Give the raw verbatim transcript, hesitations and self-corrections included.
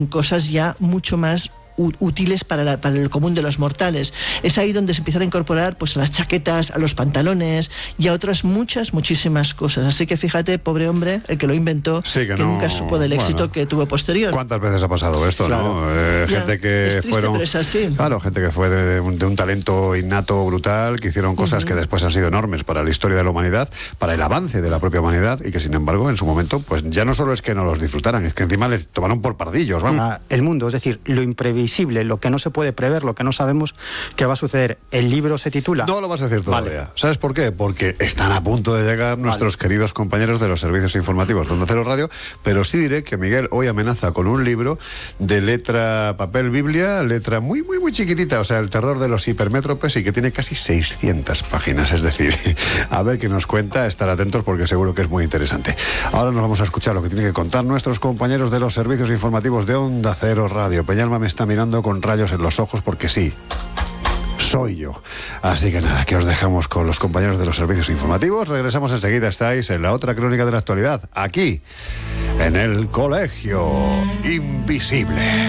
cosas ya mucho más útiles para, la, para el común de los mortales. Es ahí donde se empiezan a incorporar pues a las chaquetas, a los pantalones y a otras muchas, muchísimas cosas. Así que fíjate, pobre hombre, el que lo inventó, sí, que, que no, nunca supo del éxito bueno, que tuvo posterior. ¿Cuántas veces ha pasado esto, claro. no? Eh, ya, gente que es triste, fueron, pero es así. Claro, gente que fue de, de, un, de un talento innato brutal, que hicieron cosas uh-huh. que después han sido enormes para la historia de la humanidad, para el avance de la propia humanidad, y que sin embargo en su momento pues ya no solo es que no los disfrutaran, es que encima les tomaron por pardillos, vamos. Ah, el mundo, es decir, lo imprevisible, lo que no se puede prever, lo que no sabemos que va a suceder. El libro se titula... No lo vas a decir todavía. Vale. ¿Sabes por qué? Porque están a punto de llegar nuestros vale. queridos compañeros de los servicios informativos de Onda Cero Radio, pero sí diré que Miguel hoy amenaza con un libro de letra papel biblia, letra muy, muy, muy chiquitita, o sea, el terror de los hipermétropes, y que tiene casi seiscientas páginas, es decir, a ver qué nos cuenta, estar atentos porque seguro que es muy interesante. Ahora nos vamos a escuchar lo que tienen que contar nuestros compañeros de los servicios informativos de Onda Cero Radio. Peñalba me está mirando con rayos en los ojos porque sí, soy yo. Así que nada, que os dejamos con los compañeros de los servicios informativos. Regresamos enseguida, estáis en la otra crónica de la actualidad, aquí, en el Colegio Invisible.